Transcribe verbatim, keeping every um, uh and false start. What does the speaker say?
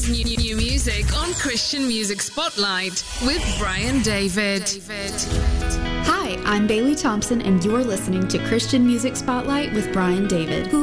is new, new music on Christian Music Spotlight with Brian David. Hi, I'm Bailey Thompson, and you're listening to Christian Music Spotlight with Brian David.